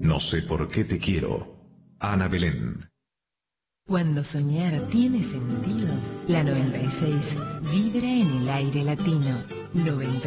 No sé por qué te quiero. Ana Belén. Cuando soñar tiene sentido, la 96 vibra en el aire latino. 96.